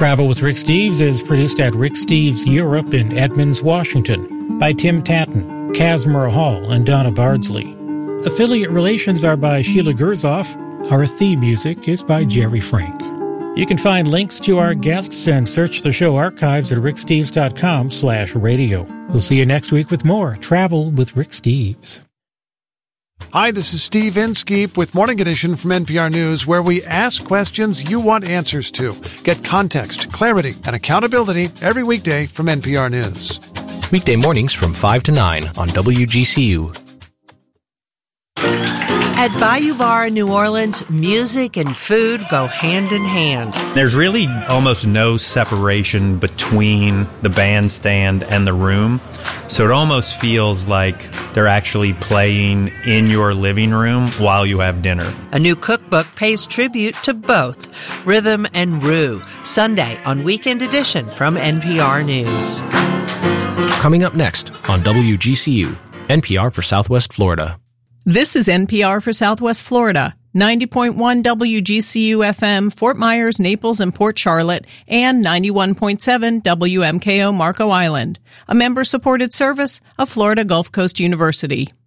Travel with Rick Steves is produced at Rick Steves Europe in Edmonds, Washington by Tim Tatton, Casimir Hall, and Donna Bardsley. Affiliate relations are by Sheila Gerzoff. Our theme music is by Jerry Frank. You can find links to our guests and search the show archives at ricksteves.com/radio. We'll see you next week with more Travel with Rick Steves. Hi, this is Steve Inskeep with Morning Edition from NPR News, where we ask questions you want answers to. Get context, clarity, and accountability every weekday from NPR News. Weekday mornings from 5 to 9 on WGCU. At Bayou Bar in New Orleans, music and food go hand in hand. There's really almost no separation between the bandstand and the room, so it almost feels like they're actually playing in your living room while you have dinner. A new cookbook pays tribute to both rhythm and roux. Sunday on Weekend Edition from NPR News. Coming up next on WGCU, NPR for Southwest Florida. This is NPR for Southwest Florida, 90.1 WGCU FM, Fort Myers, Naples, and Port Charlotte, and 91.7 WMKO Marco Island, a member-supported service of Florida Gulf Coast University.